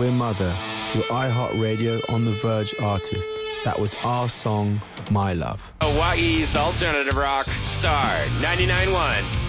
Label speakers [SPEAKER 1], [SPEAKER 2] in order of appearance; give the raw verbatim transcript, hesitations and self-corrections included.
[SPEAKER 1] We're Mother, your iHeartRadio On The Verge artist. That was our song, My Love.
[SPEAKER 2] Hawaii's alternative rock, Star ninety-nine point one.